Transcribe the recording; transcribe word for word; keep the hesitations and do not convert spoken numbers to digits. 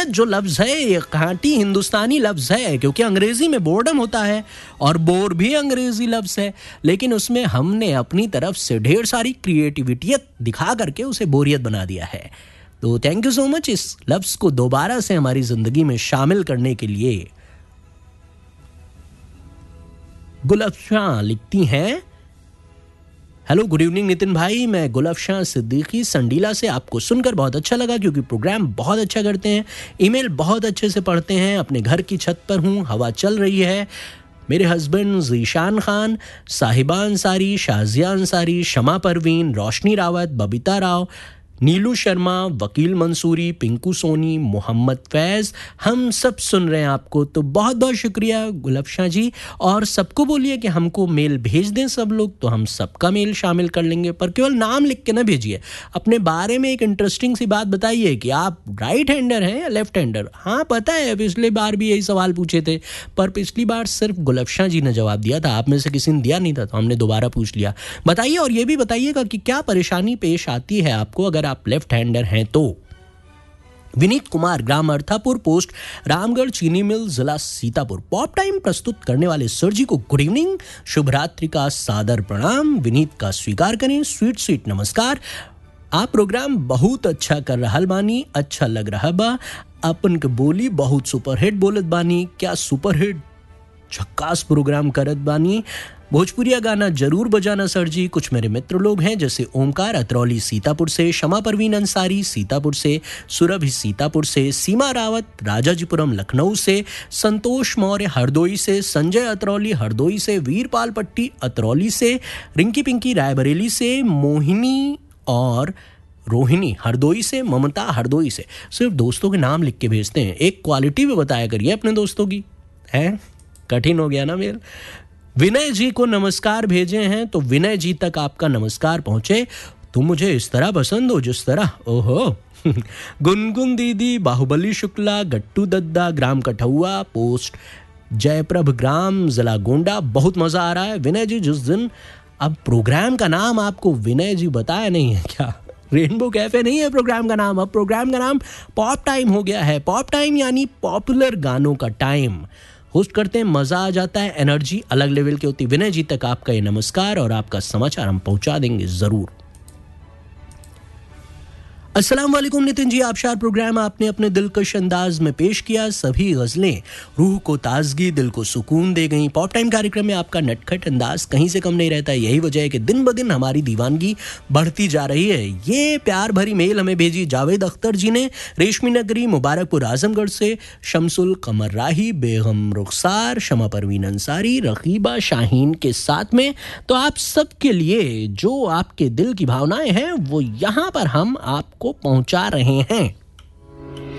बोरियत जो लफ्ज़ है ये खांटी हिंदुस्तानी लफ्ज़ है, क्योंकि अंग्रेज़ी में बोर्डम होता है और बोर भी अंग्रेज़ी लफ्ज़ है, लेकिन उसमें हमने अपनी तरफ से ढेर सारी क्रिएटिविटियत दिखा करके उसे बोरियत बना दिया है। तो थैंक यू सो मच इस लफ्ज़ को दोबारा से हमारी ज़िंदगी में शामिल करने के लिए। गुलफशां लिखती हैं, हेलो गुड इवनिंग नितिन भाई, मैं गुलफशां सिद्दीकी संडीला से आपको सुनकर बहुत अच्छा लगा क्योंकि प्रोग्राम बहुत अच्छा करते हैं, ईमेल बहुत अच्छे से पढ़ते हैं। अपने घर की छत पर हूँ, हवा चल रही है। मेरे हस्बैंड ज़ीशान खान, साहिबा अंसारी, शाजिया अंसारी, शमा परवीन, रोशनी रावत, बबीता राव, नीलू शर्मा, वकील मंसूरी, पिंकू सोनी, मोहम्मद फैज़, हम सब सुन रहे हैं आपको। तो बहुत बहुत शुक्रिया गुलफशां जी, और सबको बोलिए कि हमको मेल भेज दें सब लोग, तो हम सबका मेल शामिल कर लेंगे, पर केवल नाम लिख के ना भेजिए। अपने बारे में एक इंटरेस्टिंग सी बात बताइए कि आप राइट हैंडर हैं या लेफ्ट हैंडर। हाँ पता है पिछली बार भी यही सवाल पूछे थे, पर पिछली बार सिर्फ गुलफशां जी ने जवाब दिया था, आप में से किसी ने दिया नहीं था, तो हमने दोबारा पूछ लिया। बताइए, और ये भी बताइएगा कि क्या परेशानी पेश आती है आपको अगर आप लेफ्ट हैंडर हैं तो। विनीत कुमार, ग्राम अर्थापुर, पोस्ट रामगढ़, चीनी मिल, जिला सीतापुर। पॉप टाइम प्रस्तुत करने वाले सर जी को गुड इवनिंग, शुभ रात्रि का सादर प्रणाम। विनीत का स्वीकार करें, स्वीट स्वीट नमस्कार। आप प्रोग्राम बहुत अच्छा कर रहल बानी, अच्छा लग रहा बा। अपन के बोली बहुत सुपरहिट बोलत बानी, क्या सुपरहिट झक्कास प्रोग्राम करत बानी। भोजपुरिया गाना जरूर बजाना सर जी। कुछ मेरे मित्र लोग हैं जैसे ओमकार अतरौली सीतापुर से, शमा परवीन अंसारी सीतापुर से, सुरभि सीतापुर से, सीमा रावत राजाजीपुरम लखनऊ से, संतोष मौर्य हरदोई से, संजय अतरौली हरदोई से, वीरपाल पट्टी अतरौली से, रिंकी पिंकी रायबरेली से, मोहिनी और रोहिणी हरदोई से, ममता हरदोई से। सिर्फ दोस्तों के नाम लिख के भेजते हैं, एक क्वालिटी भी बताया करिए अपने दोस्तों की। है कठिन हो गया ना मेल। विनय जी को नमस्कार भेजे हैं, तो विनय जी तक आपका नमस्कार पहुंचे। तुम मुझे इस तरह पसंद हो जिस तरह, ओहो। गुनगुन दीदी, बाहुबली शुक्ला, गट्टू दद्दा, ग्राम कठुआ, पोस्ट जयप्रभ ग्राम, जिला गोंडा। बहुत मजा आ रहा है विनय जी। जिस दिन अब प्रोग्राम का नाम आपको विनय जी बताया नहीं है क्या, रेनबो कैफे नहीं है प्रोग्राम का नाम, अब प्रोग्राम का नाम पॉप टाइम हो गया है। पॉप टाइम यानी पॉपुलर गानों का टाइम। होस्ट करते हैं, मजा आ जाता है, एनर्जी अलग लेवल की होती। विनय जी तक आपका ये नमस्कार और आपका समाचार हम पहुंचा देंगे जरूर। अस्सलाम वालेकुम नितिन जी, आबशार प्रोग्राम आपने अपने दिलकश अंदाज में पेश किया। सभी गजलें रूह को ताजगी, दिल को सुकून दे गई। पॉप टाइम कार्यक्रम में आपका नटखट अंदाज कहीं से कम नहीं रहता। यही वजह है कि दिन ब दिन हमारी दीवानगी बढ़ती जा रही है। ये प्यार भरी मेल हमें भेजी जावेद अख्तर जी ने, रेशमी नगरी मुबारकपुर आजमगढ़ से, शमसुल कमर राही, बेगम रुखसार, शमा परवीन अंसारी, रकीबा शाहीन के साथ में। तो आप सबके लिए जो आपके दिल की भावनाएं हैं वो यहाँ पर हम आपको पहुंचा रहे हैं।